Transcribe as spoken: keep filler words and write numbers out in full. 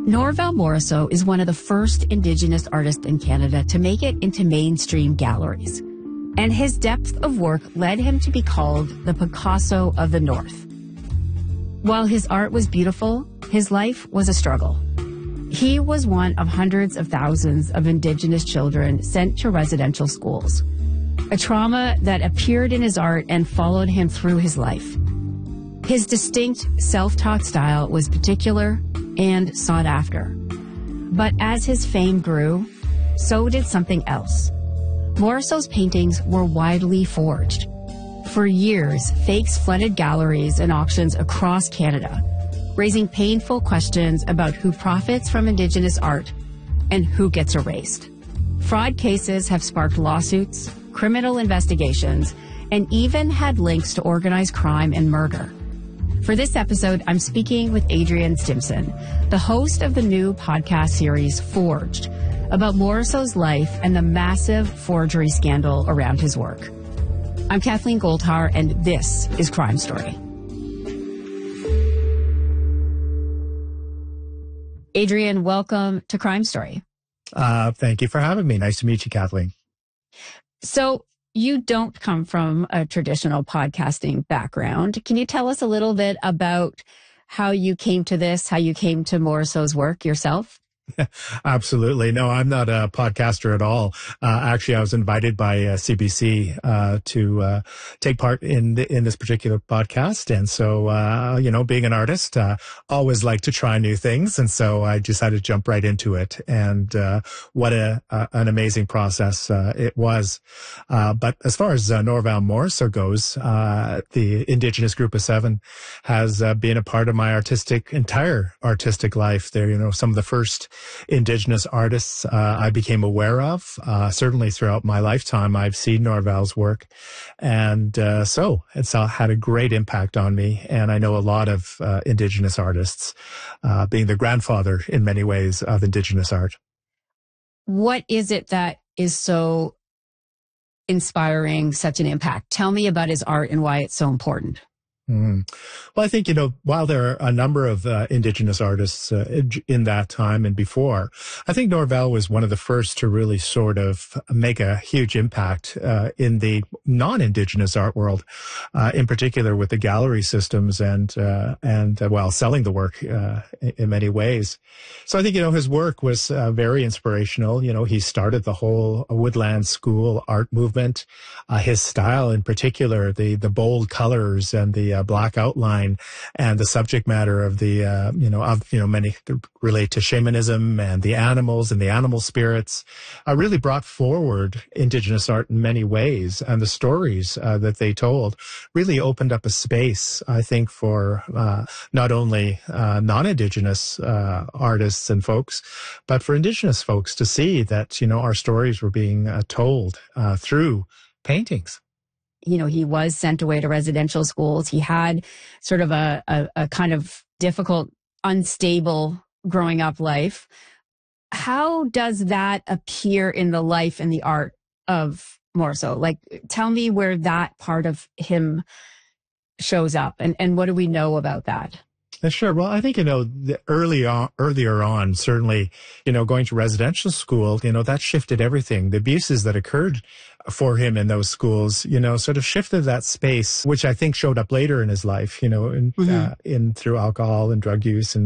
Norval Morrisseau is one of the first Indigenous artists in Canada to make it into mainstream galleries. And his depth of work led him to be called the Picasso of the North. While his art was beautiful, his life was a struggle. He was one of hundreds of thousands of Indigenous children sent to residential schools, a trauma that appeared in his art and followed him through his life. His distinct, self-taught style was particular and sought after. But as his fame grew, so did something else. Morrisseau's paintings were widely forged. For years, fakes flooded galleries and auctions across Canada, raising painful questions about who profits from Indigenous art and who gets erased. Fraud cases have sparked lawsuits, criminal investigations, and even had links to organized crime and murder. For this episode, I'm speaking with Adrienne Stimson, the host of the new podcast series Forged, about Morrisseau's life and the massive forgery scandal around his work. I'm Kathleen Goldhar, and this is Crime Story. Adrienne, welcome to Crime Story. Uh, thank you for having me. Nice to meet you, Kathleen. So you don't come from a traditional podcasting background. Can you tell us a little bit about how you came to this, how you came to Morrisseau's work yourself? Absolutely. No, I'm not a podcaster at all. Uh, actually, I was invited by uh, C B C uh, to uh, take part in the, in this particular podcast. And so, uh, you know, being an artist, uh, always like to try new things. And so I decided to jump right into it. And uh, what a, a an amazing process uh, it was. Uh, but as far as uh, Norval Morrisseau goes, uh, the Indigenous Group of Seven has uh, been a part of my artistic, entire artistic life. They're, you know, some of the first Indigenous artists uh, I became aware of. Uh, certainly throughout my lifetime, I've seen Norval's work. And uh, so it's uh, had a great impact on me. And I know a lot of uh, Indigenous artists, uh, being the grandfather in many ways of Indigenous art. What is it that is so inspiring, such an impact? Tell me about his art and why it's so important. Mm. Well, I think, you know, while there are a number of uh, Indigenous artists uh, in that time and before, I think Norval was one of the first to really sort of make a huge impact uh, in the non-Indigenous art world, uh, in particular with the gallery systems and, uh, and uh, well, selling the work uh, in many ways. So I think, you know, his work was uh, very inspirational. You know, he started the whole Woodland School art movement. Uh, his style in particular, the, the bold colors and the uh, black outline and the subject matter of the, uh, you know, of, you know, many relate to shamanism and the animals and the animal spirits, uh, really brought forward Indigenous art in many ways. And the stories uh, that they told really opened up a space, I think, for uh, not only uh, non-Indigenous uh, artists and folks, but for Indigenous folks to see that, you know, our stories were being uh, told uh, through paintings. You know, he was sent away to residential schools. He had sort of a, a, a kind of difficult, unstable growing up life. How does that appear in the life and the art of Morrisseau? Like, tell me where that part of him shows up and, and what do we know about that? Sure. Well, I think, you know, the early on, earlier on, certainly, you know, going to residential school, you know, that shifted everything. The abuses that occurred for him in those schools, you know, sort of shifted that space, which I think showed up later in his life, you know, in, mm-hmm. uh, in through alcohol and drug use and